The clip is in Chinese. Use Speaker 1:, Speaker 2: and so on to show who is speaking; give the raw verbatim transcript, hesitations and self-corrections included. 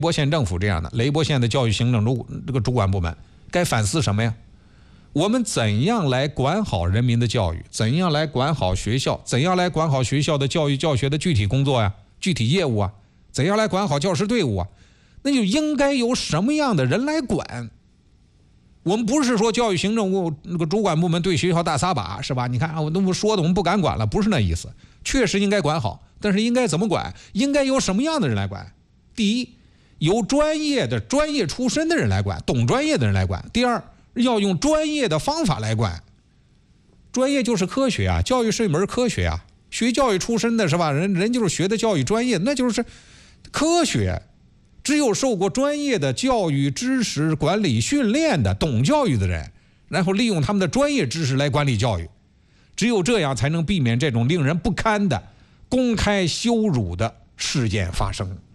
Speaker 1: 波县政府这样的，雷波县的教育行政主这个主管部门该反思什么呀？我们怎样来管好人民的教育？怎样来管好学校？怎样来管好学校的教育教学的具体工作呀、具体业务啊？怎样来管好教师队伍啊？那就应该由什么样的人来管？我们不是说教育行政部那个主管部门对学校大撒把，是吧？你看啊，我那么说的我们不敢管了，不是那意思。确实应该管好，但是应该怎么管？应该由什么样的人来管？第一，由专业的专业出身的人来管，懂专业的人来管。第二，要用专业的方法来管。专业就是科学啊，教育是一门科学啊。学教育出身的是吧？人人就是学的教育专业，那就是科学。只有受过专业的教育知识管理训练的懂教育的人，然后利用他们的专业知识来管理教育，只有这样才能避免这种令人不堪的公开羞辱的事件发生。